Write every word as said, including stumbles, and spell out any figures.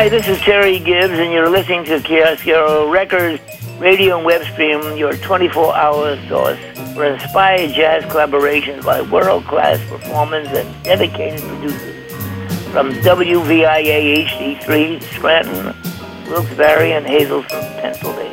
Hi, this is Terry Gibbs, and you're listening to Chiaroscuro Records radio and web stream, your twenty-four hour source for inspired jazz collaborations by world-class performers and dedicated producers from W V I A H D three, Scranton, Wilkes-Barre, and Hazleton, Pennsylvania.